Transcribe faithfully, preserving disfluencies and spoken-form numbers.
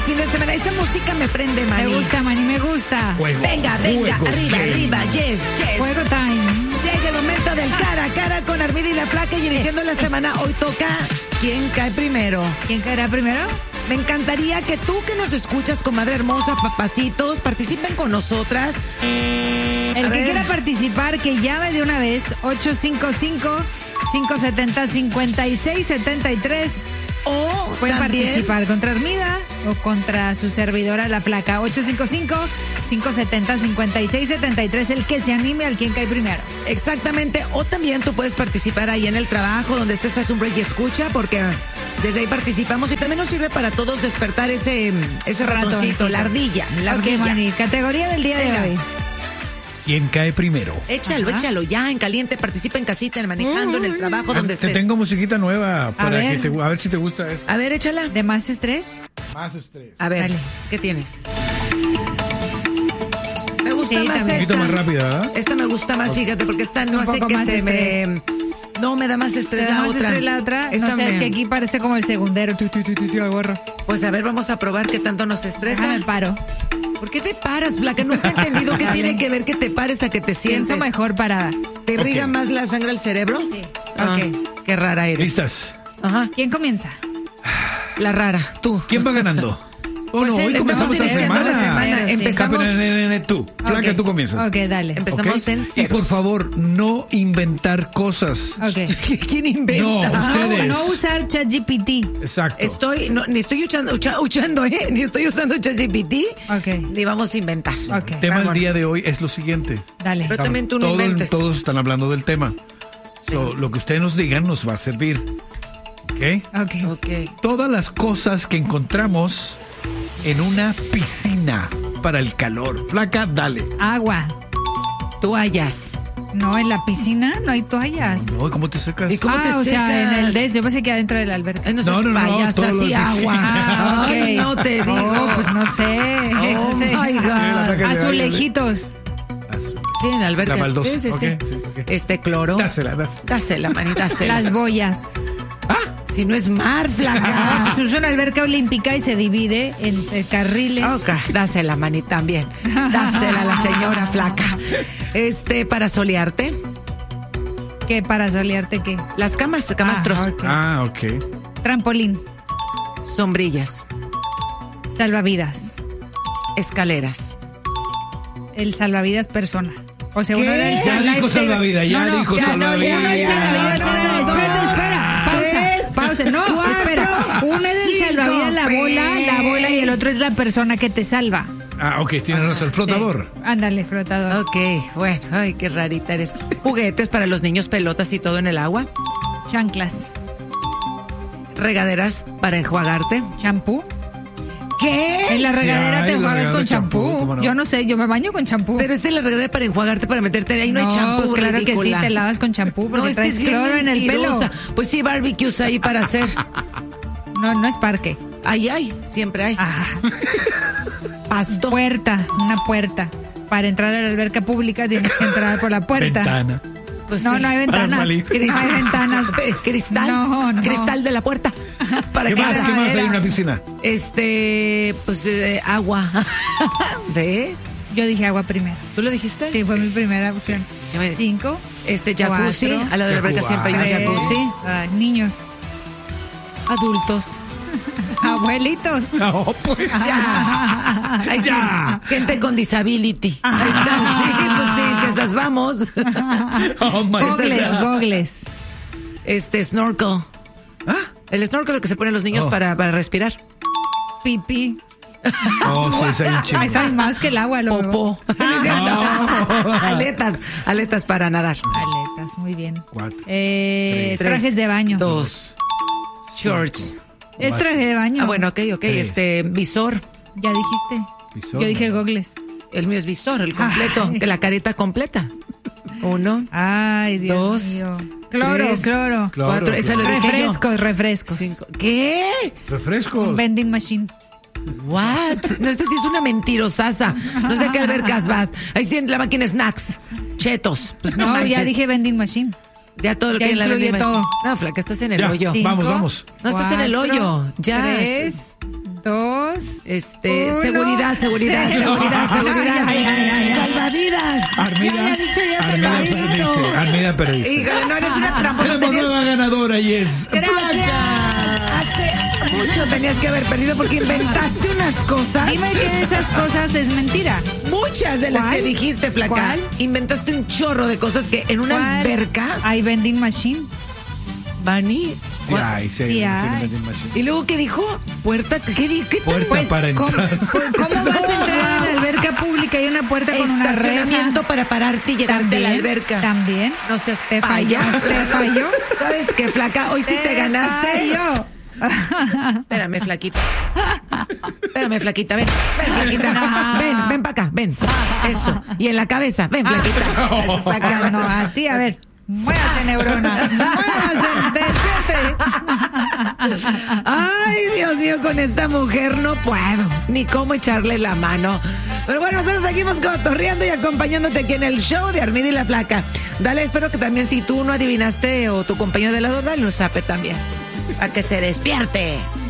fin de semana. Esa música me prende, Mani. Me gusta, Mani, me gusta. Juego, Venga, venga, juego, arriba, game. arriba, yes, yes. Juego time. Llega el momento del cara a cara con Armida y la Flaca y iniciando la semana, hoy toca ¿quién cae primero? ¿Quién caerá primero? Me encantaría que tú que nos escuchas, comadre hermosa, papacitos, participen con nosotras. El A que ver. quiera participar, que llame de una vez, ocho cinco cinco, cinco siete cero, cinco seis siete tres. O Pueden también, participar contra Armida o contra su servidora La Flaca. ocho cinco cinco, cinco siete cero, cinco seis siete tres. El que se anime al quien cae primero. exactamente, o también tú puedes participar ahí en el trabajo, donde estés, haz un break y escucha, porque desde ahí participamos y también nos sirve para todos despertar ese, ese ratoncito, Ratoncito. la ardilla, la Ok, ardilla. Mani, categoría del día Venga. de hoy. ¿Quién cae primero? Échalo, Ajá. échalo, ya en caliente, participa en casita, en manejando, en el trabajo, Ah, donde te estés. tengo musiquita nueva para ver. que te, a ver si te gusta eso. A ver, échala. ¿De más estrés? Más estrés. A ver, Dale. ¿qué tienes? Me gusta Sí, más también. Un esta. poquito más rápida, ¿verdad? Esta me gusta más, fíjate, porque esta no Un hace poco que más se estrés. me... No, me da más ¿Te estrés da la más otra. estrés la otra? Esta No sé, es me- que aquí parece como el segundero. Tu, tu, tu, tu, tu, agarro. Pues a ver, vamos a probar qué tanto nos estresa. Déjame paro. ¿Por qué te paras, Blanca? Nunca he entendido qué Dale. tiene que ver que te pares a que te sientes. Pienso mejor parada. ¿Te irriga Ok. más la sangre al cerebro? Sí. Ah, Ok. qué rara eres. ¿Listas? Ajá, ¿Quién comienza? la rara, tú. ¿Quién va ganando? Oh, no, Pues, hoy eh, comenzamos estamos la iniciando semana. la semana. Sí. Empezamos, Campeona, nene, nene, tú. Flaca, Ok. tú comienzas. Ok, dale. empezamos ¿Ok? en Y ceros. por favor, no inventar cosas. Ok. ¿Quién inventa? No, ustedes. No usar ChatGPT. Exacto. Estoy, no, ni estoy usando, ucha- uchando, ¿eh? Ni estoy usando ChatGPT. Ok. Ni vamos a inventar. Ok. El tema del Vámonos. día de hoy es lo siguiente. Dale. Pero también tú no Todo el- inventes. todos están hablando del tema. So, lo que ustedes nos digan nos va a servir. ¿Ok? Ok. Ok. Todas las cosas que encontramos en una piscina para el calor. Flaca, dale. Agua. Toallas. No, en la piscina no hay toallas. No, ¿cómo te secas? ¿Y cómo ah, te o sea, en el secas? des. Yo pensé que adentro de la alberca. Ay, no No, seas no, no, payasa, todo lo sí, de agua. piscina. Ah, ok. Ay, no te digo. Oh, pues no sé. Oh, Ese- my God. La que se Azulejitos. Azul. Sí, en la alberca. La baldosa. Sí, sí, sí. Ok, sí, ok. Este cloro. Dásela, dásela. Dásela, mani, dásela. Las boyas. Si no es mar, Ah, flaca. pues usa una alberca olímpica y se divide en eh, carriles. Ok, dásela, mani, también. Dásela a la señora flaca. Este, para solearte. ¿Qué? Para solearte, ¿qué? Las camas, camastros. Ah, ok. Ah, ok. Trampolín. Sombrillas. Salvavidas. Escaleras. El salvavidas persona. O sea, uno ¿Qué? era el Ya life dijo saver. salvavidas, ya No, no, dijo ya, no, ya no, el salvavidas. salvavidas No, era- no, espérate, no, espera. tres, Pausa, pausa. No, cuatro, espera. Uno es el cinco, salvavidas, la bola, la bola y el otro es la persona que te salva. Ah, ok, tienes razón. El flotador. Sí. Ándale, flotador. Ok, bueno, ay, qué rarita eres. Juguetes para los niños, pelotas y todo en el agua. Chanclas. Regaderas para enjuagarte. Champú. ¿Qué? En la regadera hay te la enjuagas regadera con de champú, champú. ¿cómo no? Yo no sé, yo me baño con champú. Pero es en la regadera para enjuagarte, para meterte ahí. No, hay champú, claro que sí, ridícula. te lavas con champú porque este traes es bien cloro en el pelo. mentirosa. Pues sí, barbecues ahí para hacer. No, no es parque. Ay, ay, siempre hay. Ah, Pasto. puerta, una puerta. Para entrar a la alberca pública tienes que entrar por la puerta. Ventana. Pues No, sí. no hay Para ventanas. salir. No hay ventanas. Eh, Cristal. No, no. Cristal de la puerta. ¿Para ¿Qué qué? más? la- ¿Qué más hay en era. una piscina? Este, pues eh, agua. ¿De? Yo dije agua primero. ¿Tú lo dijiste? Sí, fue mi primera opción. Ya me- Cinco. Este, jacuzzi. Cuatro. A la de la alberca siempre hay un tres, jacuzzi. ah, niños. Adultos. Abuelitos. No, pues. Ya. Ahí sí. Ya. Gente con disability. Ahí está. Sí, pues sí, si esas vamos. Oh, my Gogles, God. gogles. Este, snorkel. ¿Ah? El snorkel que se ponen los niños Oh. para, para respirar. Pipí. Oh, sí, sí, hay un chingo. Esa es más que el agua, lo Popó. Aletas. Aletas para nadar. Aletas, muy bien. Cuatro. Eh, Tres, trajes de baño. Dos. Shorts. Es traje de baño. Ah, bueno, ok, ok. Tres. Este, visor. Ya dijiste. Visor, Yo dije no. gogles. El mío es visor, el completo. Ay. Que la careta completa. Uno. Ay, Dios Dos, mío. Cloro, tres, cloro. Claro, Cuatro. Esa claro. lo dije yo. Refrescos, refrescos. Cinco. ¿Qué? Refrescos. Vending machine. What? No, esta sí es una mentirosaza. No sé a qué albercas vas. Ahí sí en la máquina snacks. Chetos. Pues no, No, manches. ya dije vending machine. Ya todo lo ya que hay en la incluye vending todo. machine. No, flaca, estás en el Ya, hoyo. sí. Vamos, vamos. No estás en el Cuatro, hoyo. Ya. Tres, dos. Este, uno, seguridad, seguridad, cero. seguridad, seguridad. Ay, ay, ay, ay. Salvavidas. Armida, Ya había dicho ya Armida salvadito. perdiste. Armida perdiste. Híjole, no eres una tramposa. Tenemos Tenías, nueva ganadora y es Gracias. hace mucho tenías que haber perdido porque inventaste unas cosas. Dime que de esas cosas es mentira. Muchas de las ¿Cuál? que dijiste, flaca. ¿Cuál? Inventaste un chorro de cosas que en una ¿Cuál? alberca, Hay vending machine. Bunny. Sí, ay, sí, Sí, sí, hay. sí, sí. Y luego, ¿qué dijo? Puerta, ¿qué dijo? ¿Qué tal? Puerta Pues, para ¿cómo, entrar. pues, ¿cómo vas a entrar a la alberca pública? Hay una puerta con una Estacionamiento reja. para pararte y llegarte a la alberca. También. No seas Te falló. payasa. Te falló. ¿Sabes qué, flaca? Hoy sí te ganaste. falló. Espérame, flaquita. Espérame, flaquita, ven. Ven, flaquita. Ven, ven para acá, ven. Eso. Y en la cabeza, ven, flaquita. Eso, pa' acá. Ah, no, a ti, a ver. Muévase, neurona. Muévase, despierte. Ay, Dios mío, con esta mujer no puedo ni cómo echarle la mano. Pero bueno, nosotros seguimos cotorreando y acompañándote aquí en el show de Armida y la Flaca. Dale, espero que también si tú no adivinaste o tu compañero de lado, dale un zape también. A que se despierte.